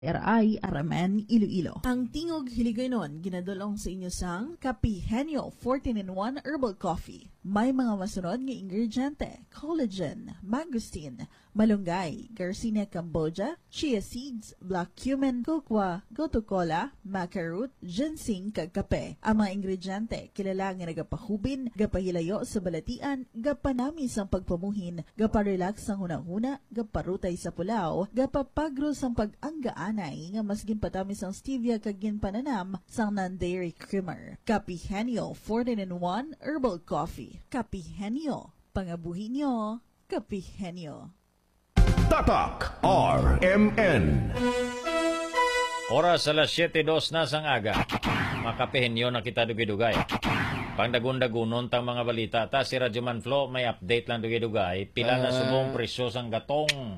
RI Aramen, Iloilo. Ang tingog hiligaynon ginadulong sa inyo sang Kapihenyo 14-in-1 Herbal Coffee. May mga masunod nga ingrediente: collagen, mangosteen, malunggay, Garcinia cambogia, chia seeds, black cumin, kokwa, gotu kola, maca root, ginseng kag kape. Ang mga ingrediente kilala nga nagapahubin, gapahilayo sa balatian, gapanami sang pagpamuhin, gaparelax sang hunahuna, gaparutay sa pulaw, gapapagro sang pag-anggaanay nga mas ginpatami sang stevia kag ginpananam sang non-dairy creamer. Kapihenyo 14-in-1 Herbal Coffee. Kapihenyo, pangabuhi nyo, Kapihenyo. Tatak RMN. Oras alas 7:02 na sang aga. Makapihenyo na kita dugay-dugay. Pangdagun-dagunon tang mga balita. Ta si Radyo Manflo may update lang dugay-dugay. Pila na subong presyo sang gatong.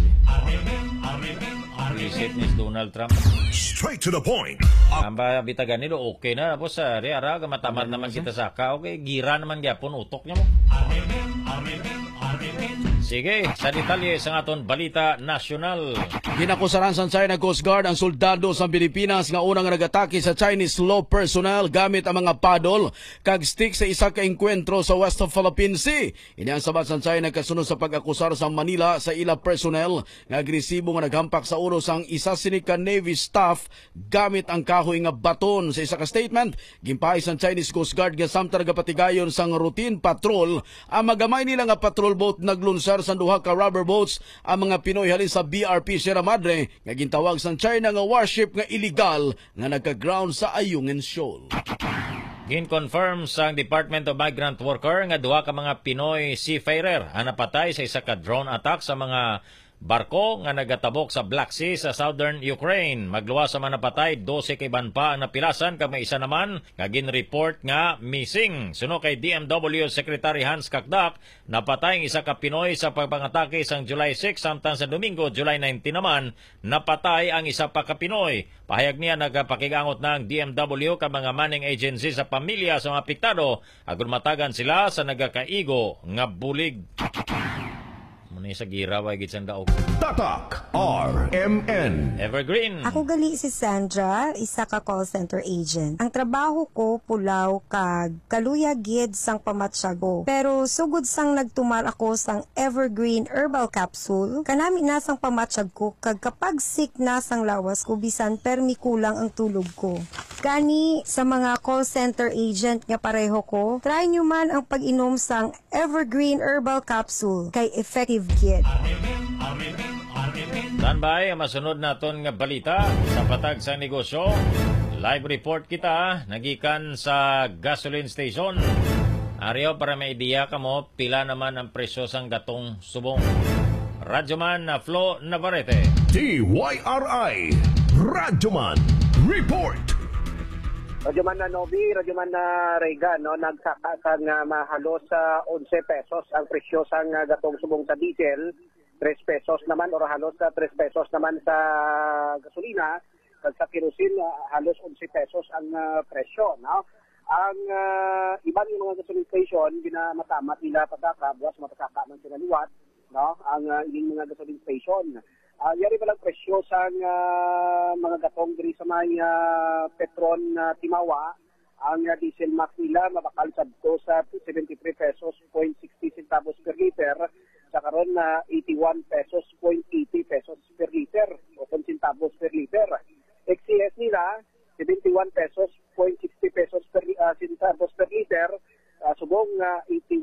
Visit ni Donald Trump. Straight to the point. Ang bitagan nilo okay na. Tapos ara matamad naman kita saka. Okay, gira naman gyapon utok niya mo. Sige, sa detalye sa aton balita nasyonal. Ginakusaran sa China Coast Guard ang soldado sa Pilipinas nga unang nagatake sa Chinese law personnel gamit ang mga paddle kag stick sa isa ka engkwentro sa West of Philippine Sea. Ini ang sabat sa China kasunod sa pag-akusar sa Manila sa ila personnel nga agresibo nga naghampak sa ulo sang isa sinika Navy staff gamit ang kahoy nga baton. Sa isa ka statement, gimpahay sa Chinese Coast Guard nga samtang gapatigayon sang routine patrol ang magamay nila nga patrol boat naglunsar sa duha ka rubber boats ang mga Pinoy halin sa BRP Sierra Madre nga gintawag sa China nga warship nga illegal nga nagka-ground sa Ayungin Shoal. Gin-confirm sa Department of Migrant Worker nga duha ka mga Pinoy seafarer ang napatay sa isa ka drone attack sa mga barko nga nagatabok sa Black Sea sa southern Ukraine. Magluwas sa mga napatay, 12 kay banpa ang napilasan, kag may isa naman nga gin-report nga missing. Suno kay DMW Secretary Hans Kakdak, napatay ang isa ka Pinoy sa pagpangatake sang July 6, samtang sa Domingo, July 19 naman, napatay ang isa pa ka Pinoy. Pahayag niya nagpakigangot na ang DMW ka mga manning agency sa pamilya sa mga apektado, agon matagan sila sa nagakaigo nga bulig. Muna sa gira, way gitsang daog. Tatak RMN. Evergreen. Ako gali si Sandra, isa ka call center agent. Ang trabaho ko pulaw kag kaluya gid sang pamatsyago. Pero sugod sang nagtumar ako sang Evergreen Herbal Capsule, kanami na sang pamatsyag ko kag kapag sick na sang lawas ko bisan permi kulang ang tulog ko. Gani sa mga call center agent nga pareho ko, try nyo man ang pag-inom sang Evergreen Herbal Capsule kay effective gid. Tanbay, masunod naton nga balita sa patag sa negosyo. Live report kita, nagikan sa gasoline station. Ariyo para may ideya ka mo, pila naman ang presyo sang gatong subong. Radyoman na Flo Navarrete. DYRI Radyoman Report. Radyoman na Novi, Radyoman na Regan, no? Nagsaka sang mahalos sa 11 pesos ang presyo sang gatong subong sa diesel, 3 pesos naman or halos 3 pesos naman sa gasolina, at sa kerosene halos 11 pesos ang presyo, no? Ang ibang yung mga gasoline station ginamatamat nila pataka, buwas mapasaka man sila liwat, no? Ang ining mga gasoline station. Yari palang presyo sa mga gatong diri sa may Petron Timawa, ang diesel max nila mabakal sadto sa 73 pesos 0.60 centavos per liter, sa karon na 81 pesos 0.80 pesos per liter o centavos per liter. XCS nila 71 pesos 0.60 pesos per centavos per liter, subong 81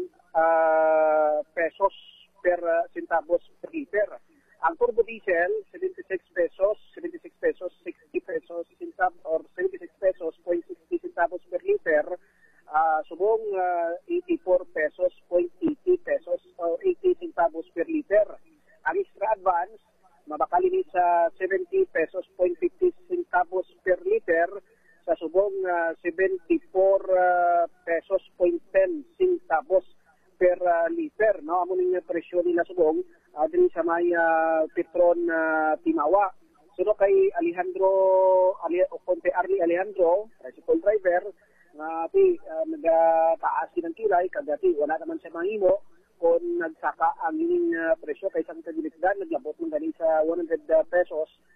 pesos per centavos per liter. Ang turbo diesel 76 pesos 60 pesos centavos or 76 pesos 0.60 centavos per liter, subong 84 pesos 0.80 pesos o 80 centavos per liter. Ang extra advance mabakali sa 70 pesos 0.50 centavos per liter, sa subong 74 pesos 0.10 centavos per liter, no? Amo ning presyo nila subong diri sa may Petron Timawa. Suno kay Arlie Alejandro, tricycle driver, nga nagtaas ng kilay, kagati wala naman siya mahimo kung nagsaka ang ining presyo kay isang kagilikdan, naglabot ng galing sa 100 pesos